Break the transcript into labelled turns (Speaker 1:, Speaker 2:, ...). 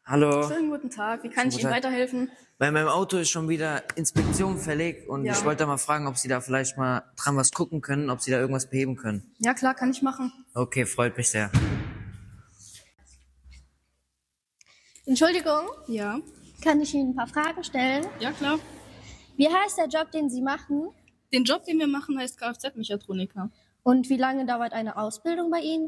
Speaker 1: Hallo.
Speaker 2: Schönen guten Tag. Wie kann ich
Speaker 1: Guten
Speaker 2: Ihnen
Speaker 1: Tag.
Speaker 2: weiterhelfen?
Speaker 1: Bei meinem Auto ist schon wieder Inspektion verlegt und
Speaker 2: Ja.
Speaker 1: ich wollte mal fragen, ob Sie da vielleicht mal dran was gucken können, ob Sie da irgendwas beheben können.
Speaker 2: Ja, klar, kann ich machen.
Speaker 1: Okay, freut mich sehr.
Speaker 3: Entschuldigung,
Speaker 2: Ja.
Speaker 3: kann ich Ihnen ein paar Fragen stellen?
Speaker 2: Ja, klar.
Speaker 3: Wie heißt der Job, den Sie machen?
Speaker 2: Den Job, den wir machen, heißt Kfz-Mechatroniker.
Speaker 3: Und wie lange dauert eine Ausbildung bei Ihnen?